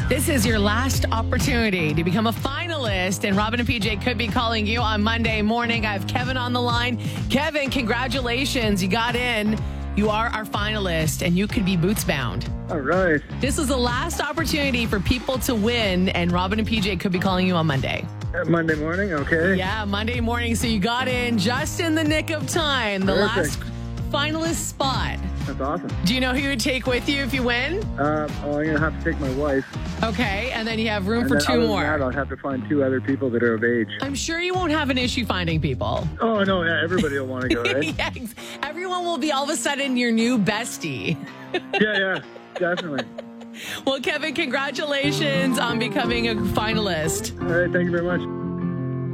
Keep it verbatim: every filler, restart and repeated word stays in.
This is your last opportunity to become a finalist, and Robin and P J could be calling you on Monday morning. I have Kevin on the line. Kevin, congratulations. You got in. You are our finalist, and you could be boots bound. All right. This is the last opportunity for people to win, and Robin and P J could be calling you on Monday. Uh, Monday morning, okay. Yeah, Monday morning. So you got in just in the nick of time. The Perfect. last finalist spot. That's awesome. Do you know who you would take with you if you win? Uh, oh, I'm going to have to take my wife. Okay, and then you have room And for then two other more. Than that, I'll have to find two other people that are of age. I'm sure you won't have an issue finding people. Oh, no, yeah, everybody will want to go, right? Yeah, ex- everyone will be all of a sudden your new bestie. yeah, yeah, definitely. Well, Kevin, congratulations on becoming a finalist. All right, thank you very much.